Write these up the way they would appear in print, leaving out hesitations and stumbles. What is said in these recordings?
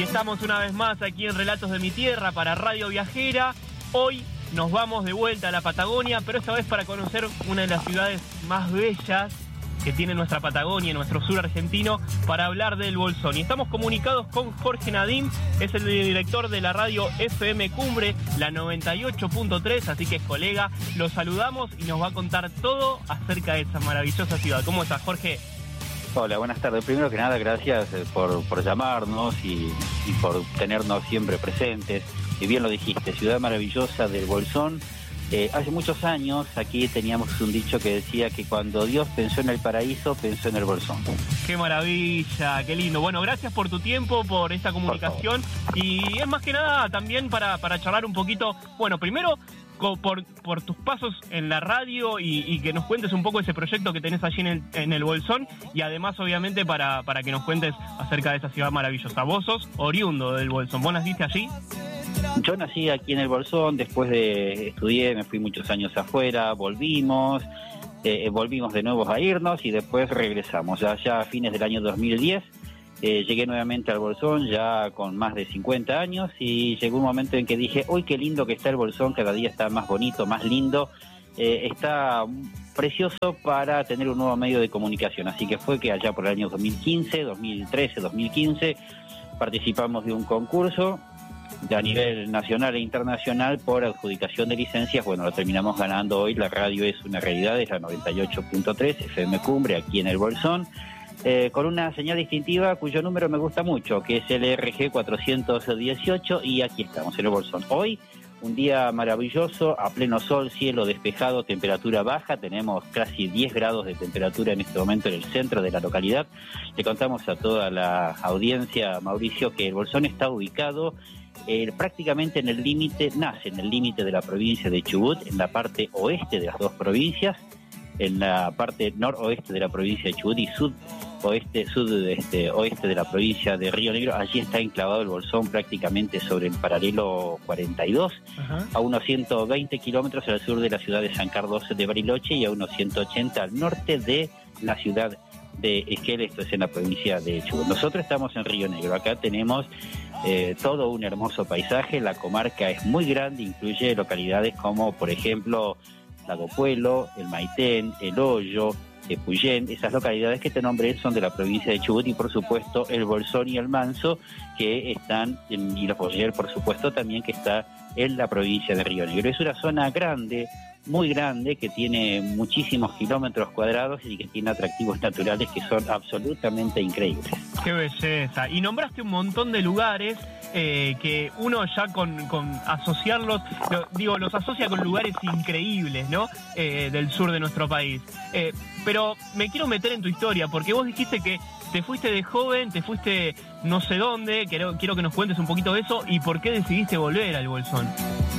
Estamos una vez más aquí en Relatos de mi Tierra para Radio Viajera. Hoy nos vamos de vuelta a la Patagonia, pero esta vez para conocer una de las ciudades más bellas que tiene nuestra Patagonia, nuestro sur argentino, para hablar del Bolsón. Y estamos comunicados con Jorge Nadim, es el director de la radio FM Cumbre, la 98.3, así que es colega. Lo saludamos y nos va a contar todo acerca de esa maravillosa ciudad. ¿Cómo estás, Jorge? Hola, buenas tardes. Primero que nada, gracias por llamarnos y por tenernos siempre presentes. Y bien lo dijiste, ciudad maravillosa del Bolsón. Hace muchos años aquí teníamos un dicho que decía que cuando Dios pensó en el paraíso, pensó en el Bolsón. ¡Qué maravilla! ¡Qué lindo! Bueno, gracias por tu tiempo, por esta comunicación. Y es más que nada también para charlar un poquito, bueno, primero por tus pasos en la radio y que nos cuentes un poco ese proyecto que tenés allí en el Bolsón, y además obviamente para que nos cuentes acerca de esa ciudad maravillosa. Vos sos oriundo del Bolsón, ¿vos naciste allí? Yo nací aquí en el Bolsón, después estudié, me fui muchos años afuera, volvimos de nuevo a irnos y después regresamos. Ya a fines del año 2010 llegué nuevamente al Bolsón, ya con más de 50 años, y llegó un momento en que dije, uy, qué lindo que está el Bolsón, cada día está más bonito, más lindo, está precioso para tener un nuevo medio de comunicación. Así que fue que allá por el año 2015, 2013, 2015, participamos de un concurso a nivel nacional e internacional por adjudicación de licencias. Bueno, lo terminamos ganando hoy. La radio es una realidad, es la 98.3 FM Cumbre aquí en el Bolsón, con una señal distintiva cuyo número me gusta mucho, que es el RG 418, y aquí estamos en el Bolsón. Hoy, un día maravilloso, a pleno sol, cielo despejado, temperatura baja, tenemos casi 10 grados de temperatura en este momento en el centro de la localidad. Le contamos a toda la audiencia, Mauricio, que el Bolsón está ubicado prácticamente en el límite, nace en el límite de la provincia de Chubut, en la parte oeste de las dos provincias, en la parte noroeste de la provincia de Chubut y oeste de la provincia de Río Negro. Allí está enclavado el Bolsón, prácticamente sobre el paralelo 42, a unos 120 kilómetros al sur de la ciudad de San Carlos de Bariloche y a unos 180 al norte de la ciudad de Esquel, esto es en la provincia de Chubut. Nosotros estamos en Río Negro, acá tenemos todo un hermoso paisaje, la comarca es muy grande, incluye localidades como, por ejemplo, Lago Puelo, el Maitén, el Hoyo, Puyén. Esas localidades que te nombré son de la provincia de Chubut, y por supuesto el Bolsón y el Manso, que están y los Boyer, por supuesto, también, que está en la provincia de Río Negro. Es una zona grande, muy grande, que tiene muchísimos kilómetros cuadrados y que tiene atractivos naturales que son absolutamente increíbles. ¡Qué belleza! Y nombraste un montón de lugares que uno ya con asociarlos, los asocia con lugares increíbles, ¿no? Del sur de nuestro país. Pero me quiero meter en tu historia, porque vos dijiste que te fuiste de joven, te fuiste no sé dónde, quiero que nos cuentes un poquito de eso y por qué decidiste volver al Bolsón.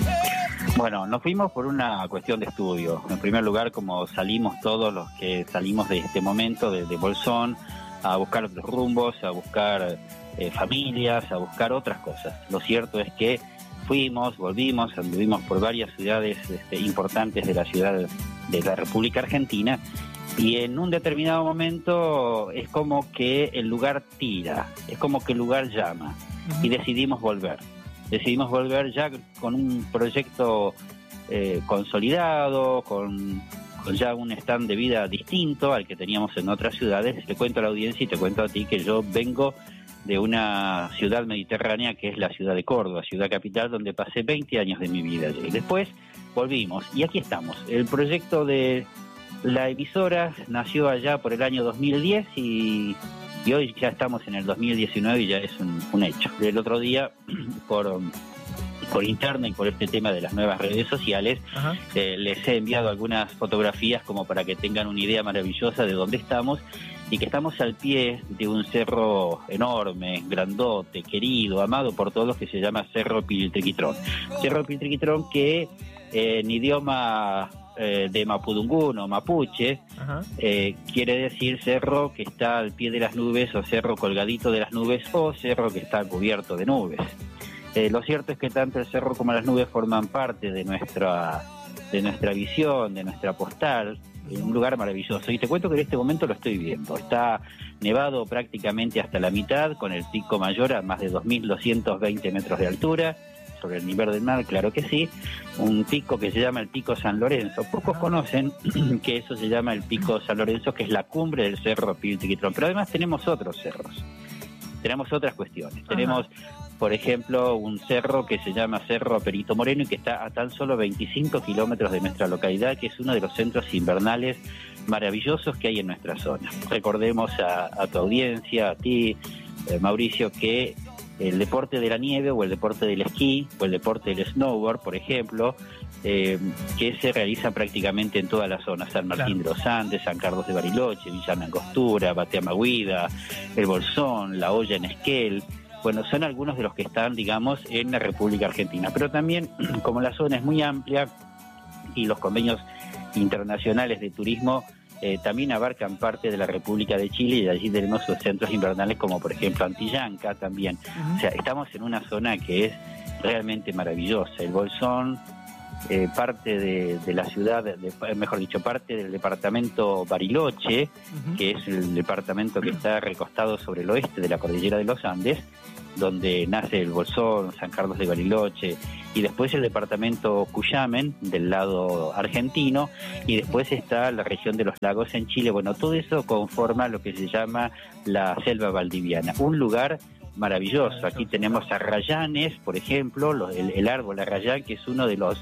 Bueno, nos fuimos por una cuestión de estudio. En primer lugar, como salimos todos los que salimos de este momento de Bolsón, a buscar otros rumbos, a buscar familias, a buscar otras cosas. Lo cierto es que fuimos, volvimos, anduvimos por varias ciudades importantes de la ciudad de la República Argentina, y en un determinado momento es como que el lugar tira, es como que el lugar llama, y decidimos volver. Decidimos volver ya con un proyecto consolidado, con ya un stand de vida distinto al que teníamos en otras ciudades. Le cuento a la audiencia y te cuento a ti que yo vengo de una ciudad mediterránea que es la ciudad de Córdoba, ciudad capital, donde pasé 20 años de mi vida. Y después volvimos y aquí estamos. El proyecto de la emisora nació allá por el año 2010 y hoy ya estamos en el 2019 y ya es un hecho. El otro día, por internet y por este tema de las nuevas redes sociales, les he enviado algunas fotografías como para que tengan una idea maravillosa de dónde estamos, y que estamos al pie de un cerro enorme, grandote, querido, amado por todos, que se llama Cerro Piltriquitrón. Cerro Piltriquitrón que en idioma de mapudungún o mapuche quiere decir cerro que está al pie de las nubes, o cerro colgadito de las nubes, o cerro que está cubierto de nubes. Lo cierto es que tanto el cerro como las nubes forman parte de nuestra de nuestra visión, de nuestra postal, un lugar maravilloso. Y te cuento que en este momento lo estoy viendo. Está nevado prácticamente hasta la mitad, con el pico mayor a más de 2.220 metros de altura, sobre el nivel del mar, claro que sí. Un pico que se llama el Pico San Lorenzo. Pocos conocen que eso se llama el Pico San Lorenzo, que es la cumbre del Cerro Piltiquitrón. Pero además tenemos otros cerros. Tenemos otras cuestiones. Tenemos, por ejemplo, un cerro que se llama Cerro Perito Moreno y que está a tan solo 25 kilómetros de nuestra localidad, que es uno de los centros invernales maravillosos que hay en nuestra zona. Recordemos a tu audiencia, a ti, Mauricio, que el deporte de la nieve o el deporte del esquí o el deporte del snowboard, por ejemplo, que se realiza prácticamente en toda la zona, San Martín de los Andes, San Carlos de Bariloche, Villa Langostura, Bateamaguida, El Bolsón, La Hoya en Esquel. Bueno, son algunos de los que están, digamos, en la República Argentina. Pero también, como la zona es muy amplia y los convenios internacionales de turismo también abarcan parte de la República de Chile, y allí tenemos sus centros invernales como por ejemplo Antillanca también. O sea, estamos en una zona que es realmente maravillosa. El Bolsón, parte de la ciudad, mejor dicho, parte del departamento Bariloche, que es el departamento que está recostado sobre el oeste de la cordillera de los Andes, donde nace el Bolsón, San Carlos de Bariloche, y después el departamento Cuyamen, del lado argentino, y después está la región de los lagos en Chile. Bueno, todo eso conforma lo que se llama la selva valdiviana, un lugar maravilloso. Aquí tenemos arrayanes, por ejemplo, el árbol arrayán, que es uno de los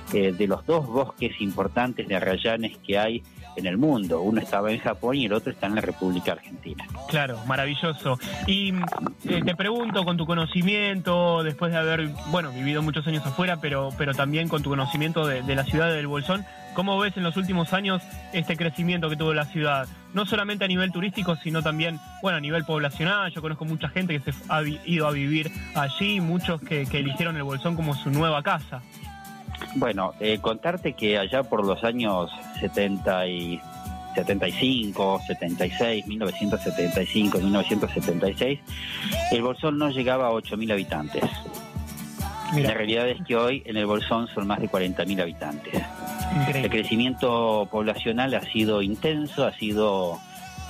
dos bosques importantes de arrayanes que hay en el mundo. Uno estaba en Japón y el otro está en la República Argentina. Claro, maravilloso. Y te pregunto, con tu conocimiento, después de haber, vivido muchos años afuera, pero también con tu conocimiento de la ciudad del Bolsón, ¿cómo ves en los últimos años este crecimiento que tuvo la ciudad? No solamente a nivel turístico, sino también, a nivel poblacional. Yo conozco mucha gente que se ha ido a vivir allí, muchos que eligieron el Bolsón como su nueva casa. Bueno, contarte que allá por los años 75, 76, 1975, 1976, el Bolsón no llegaba a 8.000 habitantes. Mira. La realidad es que hoy en el Bolsón son más de 40.000 habitantes. Increíble. El crecimiento poblacional ha sido intenso, ha ido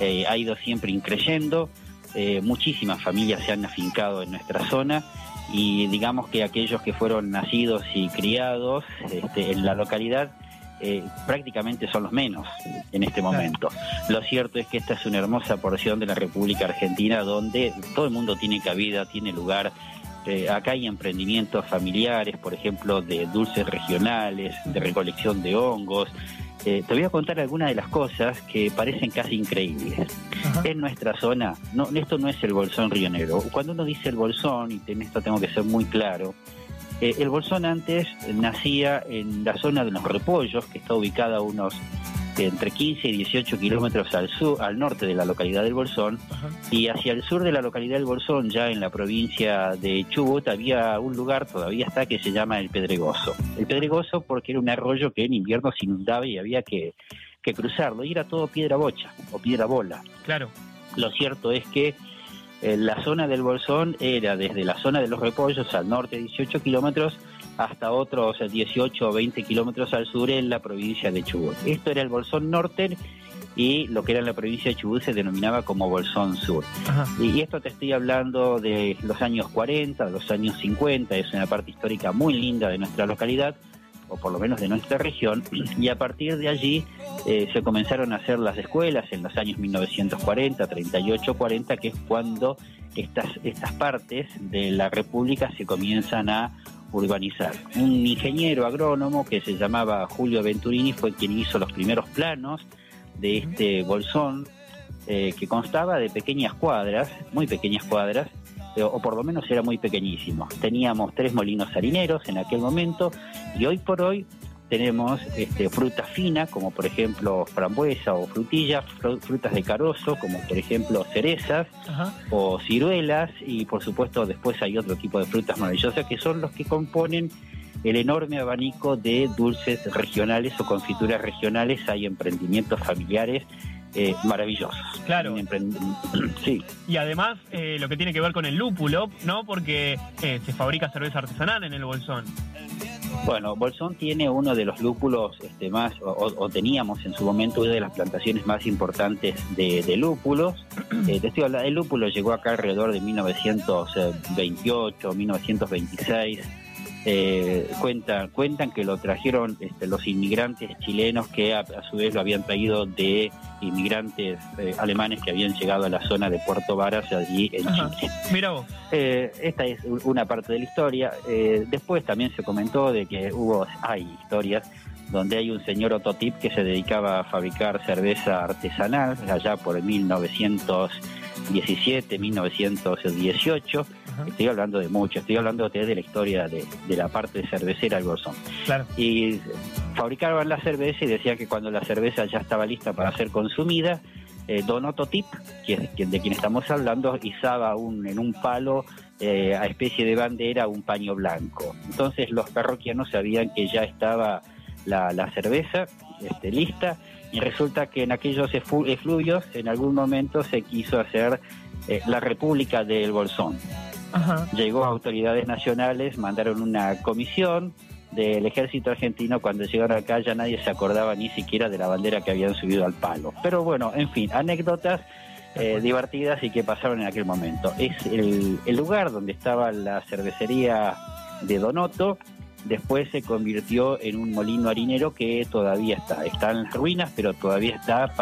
siempre increyendo. Muchísimas familias se han afincado en nuestra zona. Y digamos que aquellos que fueron nacidos y criados en la localidad prácticamente son los menos en este momento. Lo cierto es que esta es una hermosa porción de la República Argentina donde todo el mundo tiene cabida, tiene lugar. Acá hay emprendimientos familiares, por ejemplo, de dulces regionales, de recolección de hongos. Te voy a contar algunas de las cosas que parecen casi increíbles. En nuestra zona, esto no es el Bolsón Río Negro. Cuando uno dice el Bolsón, y en esto tengo que ser muy claro, el Bolsón antes nacía en la zona de los Repollos, que está ubicada a unos entre 15 y 18 kilómetros al norte de la localidad del Bolsón, y hacia el sur de la localidad del Bolsón, ya en la provincia de Chubut, había un lugar, todavía está, que se llama El Pedregoso. El Pedregoso porque era un arroyo que en invierno se inundaba y había que cruzarlo, y era todo piedra bocha o piedra bola. Claro. Lo cierto es que la zona del Bolsón era desde la zona de los Repollos al norte 18 kilómetros hasta otros 18 o 20 kilómetros al sur en la provincia de Chubut. Esto era el Bolsón Norte, y lo que era en la provincia de Chubut se denominaba como Bolsón Sur. Y esto te estoy hablando de los años 40, de los años 50, es una parte histórica muy linda de nuestra localidad, o por lo menos de nuestra región, y a partir de allí se comenzaron a hacer las escuelas en los años 1940, 38, 40, que es cuando estas partes de la República se comienzan a urbanizar. Un ingeniero agrónomo que se llamaba Julio Venturini fue quien hizo los primeros planos de este Bolsón, que constaba de pequeñas cuadras, muy pequeñas cuadras, o por lo menos era muy pequeñísimo. Teníamos 3 molinos harineros en aquel momento, y hoy por hoy tenemos fruta fina, como por ejemplo frambuesa o frutilla, frutas de carozo, como por ejemplo cerezas o ciruelas, y por supuesto después hay otro tipo de frutas maravillosas que son los que componen el enorme abanico de dulces regionales o confituras regionales. Hay emprendimientos familiares maravillosos. Claro. Sí. Y además lo que tiene que ver con el lúpulo, ¿no? Porque se fabrica cerveza artesanal en el Bolsón. Bueno, Bolsón tiene uno de los lúpulos más, o teníamos en su momento una de las plantaciones más importantes de lúpulos. El lúpulo llegó acá alrededor de 1928, 1926. Cuentan que lo trajeron los inmigrantes chilenos que a su vez lo habían traído de inmigrantes alemanes que habían llegado a la zona de Puerto Varas, allí en Chile. Mira vos. Esta es una parte de la historia. Después también se comentó de que hay historias donde hay un señor Ototip que se dedicaba a fabricar cerveza artesanal allá por 1917, 1918. Estoy hablando de mucho, estoy hablando de la historia de la parte cervecera del Bolsón. Claro. Y fabricaban la cerveza y decían que cuando la cerveza ya estaba lista para ser consumida, Don Ototip, de quien estamos hablando, izaba en un palo a especie de bandera un paño blanco. Entonces los parroquianos sabían que ya estaba la cerveza lista, y resulta que en aquellos efluvios en algún momento se quiso hacer la República del Bolsón. Ajá. Llegó a autoridades nacionales, mandaron una comisión del ejército argentino. Cuando llegaron acá ya nadie se acordaba ni siquiera de la bandera que habían subido al palo. Pero bueno, en fin, anécdotas divertidas y que pasaron en aquel momento. Es el lugar donde estaba la cervecería de Donoto. Después se convirtió en un molino harinero que todavía está en las ruinas, pero todavía está